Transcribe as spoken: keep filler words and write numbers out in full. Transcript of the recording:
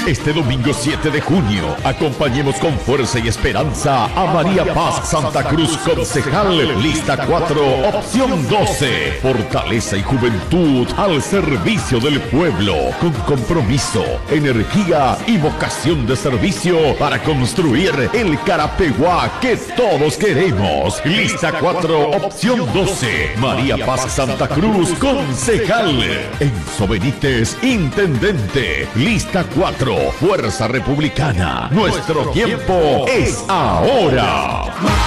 Este domingo siete de junio, acompañemos con fuerza y esperanza a María Paz Santa Cruz, concejal, lista cuatro, opción doce. Fortaleza y juventud al servicio del pueblo, con compromiso, energía y vocación de servicio para construir el Carapeguá que todos queremos. Lista cuatro, opción doce. María Paz Santa Cruz, concejal. Enzo Benítez, intendente. Lista cuatro, Fuerza Republicana. Nuestro tiempo es ahora.